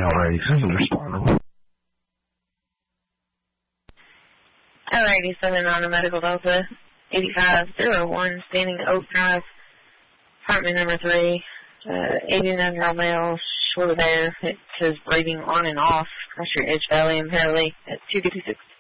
already. Susan responding. Alrighty, 7 on the Medical Delta, 8501, Standing Oak Drive, apartment number 3, 89-year-old male, short of air. It says breathing on and off, pressure edge valley and parallel at 256.